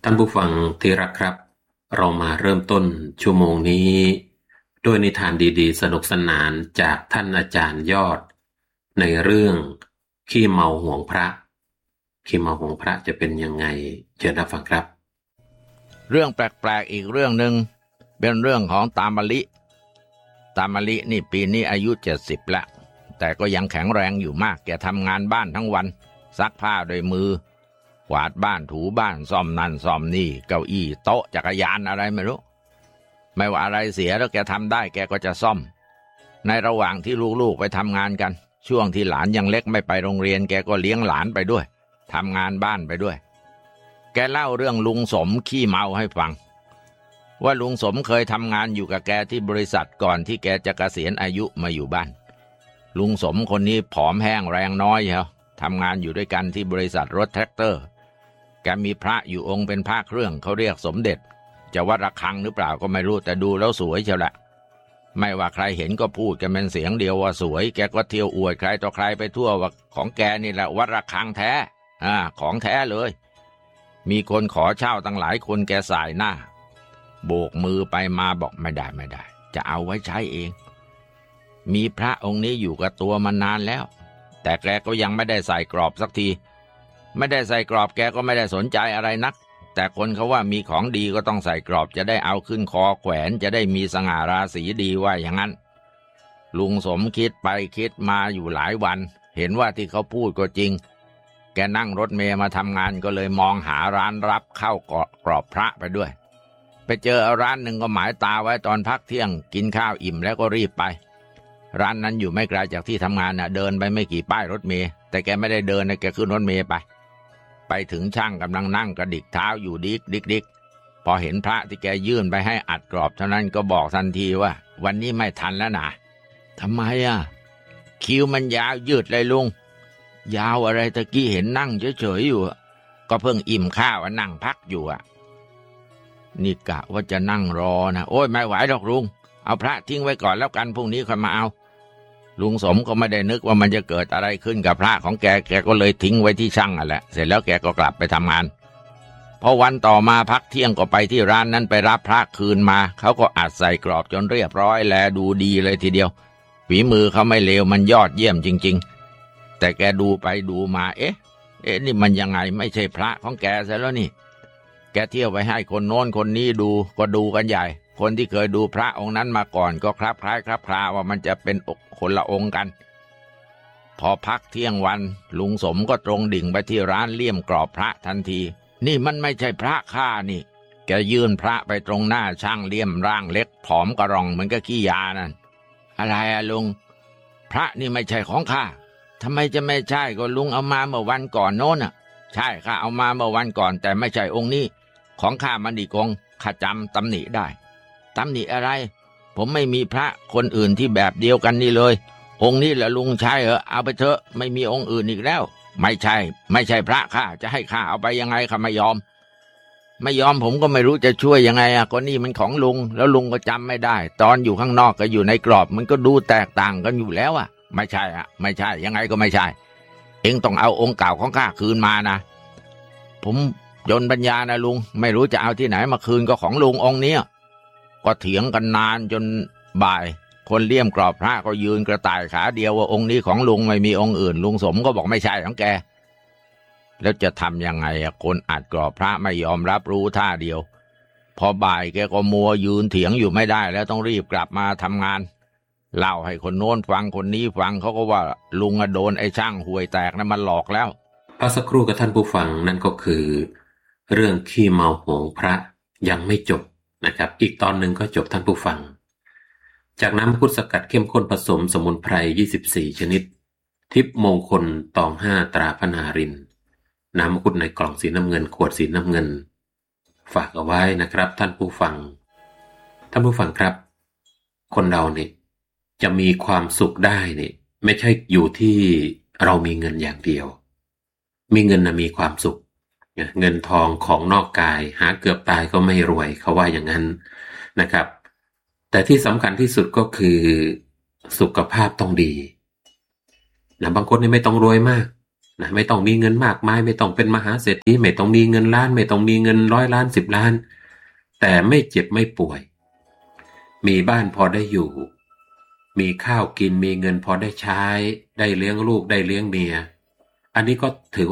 ท่านผู้ฟังที่รักครับเรามาเริ่มต้นชั่วโมงนี้ด้วยนิทานดีๆสนุกสนานจากท่านอาจารย์ยอดในเรื่องขี้เมาห่วงพระขี้เมาห่วงพระจะเป็นยังไงเชิญรับฟังครับเรื่องแปลกๆอีกเรื่องหนึ่งเป็นเรื่องของตามะลินี่ปีนี้อายุ70แล้วแต่ก็ยังแข็งแรงอยู่มากแกทำงานบ้านทั้งวันซักผ้าด้วยมือกวาดบ้านถูบ้านซ่อมนั่นซ่อมนี่เก้าอี้โต๊ะจักรยานอะไรไม่รู้ไม่ว่าอะไรเสียแล้วแกทำได้แกก็จะซ่อมในระหว่างที่ลูกๆไปทำงานกันช่วงที่หลานยังเล็กไม่ไปโรงเรียนแกก็เลี้ยงหลานไปด้วยทำงานบ้านไปด้วยแกเล่าเรื่องลุงสมขี้เมาให้ฟังว่าลุงสมเคยทำงานอยู่กับแกที่บริษัทก่อนที่แกจะเกษียณอายุมาอยู่บ้านลุงสมคนนี้ผอมแห้งแรงน้อยเชียวทำงานอยู่ด้วยกันที่บริษัทรถแท็กเตอร์แกมีพระอยู่องค์เป็นพระเครื่องเขาเรียกสมเด็จจะวัดระฆังหรือเปล่าก็ไม่รู้แต่ดูแล้วสวยเชียวแหละไม่ว่าใครเห็นก็พูดกันเป็นเสียงเดียวว่าสวยแกก็เที่ยวอวดใครต่อใครไปทั่วว่าของแกนี่แหละวัดระฆังแท้ของแท้เลยมีคนขอเช่าตั้งหลายคนแกสายหน้าโบกมือไปมาบอกไม่ได้จะเอาไว้ใช้เองมีพระองค์นี้อยู่กับตัวมานานแล้วแต่แกก็ยังไม่ได้ใส่กรอบสักทีไม่ได้ใส่กรอบแกก็ไม่ได้สนใจอะไรนักแต่คนเขาว่ามีของดีก็ต้องใส่กรอบจะได้เอาขึ้นคอแขวนจะได้มีสง่าราศีดีว่าอย่างนั้นลุงสมคิดไปคิดมาอยู่หลายวันเห็นว่าที่เขาพูดก็จริงแกนั่งรถเมล์มาทำงานก็เลยมองหาร้านรับเข้ากรอบพระไปด้วยไปเจอร้านหนึ่งก็หมายตาไว้ตอนพักเที่ยงกินข้าวอิ่มแล้วก็รีบไปร้านนั้นอยู่ไม่ไกลจากที่ทำงานน่ะเดินไปไม่กี่ป้ายรถเมล์แต่แกไม่ได้เดินนะแกขึ้นรถเมล์ไปถึงช่างกำลังนั่งกระดิกเท้าอยู่ดิกพอเห็นพระที่แกยื่นไปให้อัดกรอบเท่านั้นก็บอกทันทีว่าวันนี้ไม่ทันแล้วนะทำไมคิวมันยาวยืดเลยลุงยาวอะไรตะกี้เห็นนั่งเฉยๆอยู่ก็เพิ่งอิ่มข้าวนั่งพักอยู่นี่กะว่าจะนั่งรอนะโอ้ยไม่ไหวหรอกลุงเอาพระทิ้งไว้ก่อนแล้วกันพรุ่งนี้ค่อยมาเอาลุงสมก็ไม่ได้นึกว่ามันจะเกิดอะไรขึ้นกับพระของแกก็เลยทิ้งไว้ที่ช่างแหละเสร็จแล้วแกก็กลับไปทำงานพอวันต่อมาพักเที่ยงก็ไปที่ร้านนั้นไปรับพระคืนมาเขาก็อัดใส่กรอบจนเรียบร้อยแลดูดีเลยทีเดียวฝีมือเขาไม่เลวมันยอดเยี่ยมจริงๆแต่แกดูไปดูมาเอ๊ะนี่มันยังไงไม่ใช่พระของแกซะแล้วนี่แกเที่ยวไปให้คนโน้นคนนี้ดูก็ดูกันใหญ่คนที่เคยดูพระองค์นั้นมาก่อนก็คลับคล้ายคลับคลาว่ามันจะเป็นคนละองค์กันพอพักเที่ยงวันลุงสมก็ตรงดิ่งไปที่ร้านเลี่ยมกรอบพระทันทีนี่มันไม่ใช่พระข้านี่แกยื่นพระไปตรงหน้าช่างเลี่ยมร่างเล็กผอมกระรองเหมือนกับขี้ยานั่นอะไรลุงพระนี่ไม่ใช่ของข้าทำไมจะไม่ใช่ก็ลุงเอามาเมื่อวันก่อนโน้นใช่ข้าเอามาเมื่อวันก่อนแต่ไม่ใช่องค์นี้ของข้ามันอีกองค์ข้าจำตำหนิได้ตำหนิอะไรผมไม่มีพระคนอื่นที่แบบเดียวกันนี่เลยองค์นี้แหละลุงใช่เหรอเอาไปเถอะไม่มีองค์อื่นอีกแล้วไม่ใช่พระข้าจะให้ข้าเอาไปยังไงข้าไม่ยอมผมก็ไม่รู้จะช่วยยังไงก็นี่มันของลุงแล้วลุงก็จำไม่ได้ตอนอยู่ข้างนอกกับอยู่ในกรอบมันก็ดูแตกต่างกันอยู่แล้วไม่ใช่ยังไงก็ไม่ใช่เอ็งต้องเอาองค์เก่าของข้าคืนมานะผมยนปัญญานะลุงไม่รู้จะเอาที่ไหนมาคืนก็ของลุงองค์นี้ก็เถียงกันนานจนบ่ายคนเลี่ยมกรอบพระก็ยืนกระต่ายขาเดียวว่าองค์นี้ของลุงไม่มีองค์อื่นลุงสมก็บอกไม่ใช่ของแกแล้วจะทำยังไงคนอัดกรอบพระไม่ยอมรับรู้ท่าเดียวพอบ่ายแกก็มัวยืนเถียงอยู่ไม่ได้แล้วต้องรีบกลับมาทำงานเล่าให้คนโน้นฟังคนนี้ฟังเขาก็ว่าลุงโดนไอ้ช่างห่วยแตกนั้นมันหลอกแล้วพักสักครู่กับท่านผู้ฟังนั่นก็คือเรื่องขี้เมาห่วงพระยังไม่จบนะครับอีกตอนหนึ่งก็จบท่านผู้ฟังจากน้ำมังคุดสกัดเข้มข้นผสมสมุนไพร24ชนิดทิพย์มงคลตอง5ตราพนารินน้ำมังคุดในกล่องสีน้ำเงินขวดสีน้ำเงินฝากเอาไว้นะครับท่านผู้ฟังครับคนเราเนี่ยจะมีความสุขได้เนี่ยไม่ใช่อยู่ที่เรามีเงินอย่างเดียวมีเงินมีความสุขเงินทองของนอกกายหาเกือบตายก็ไม่รวยเขาว่าอย่างนั้นนะครับแต่ที่สำคัญที่สุดก็คือสุขภาพต้องดีนะบางคนนี่ไม่ต้องรวยมากนะไม่ต้องมีเงินมากมายไม่ต้องเป็นมหาเศรษฐีไม่ต้องมีเงินล้านไม่ต้องมีเงิน100 ล้าน10 ล้านแต่ไม่เจ็บไม่ป่วยมีบ้านพอได้อยู่มีข้าวกินมีเงินพอได้ใช้ได้เลี้ยงลูกได้เลี้ยงเมียอันนี้ก็ถือ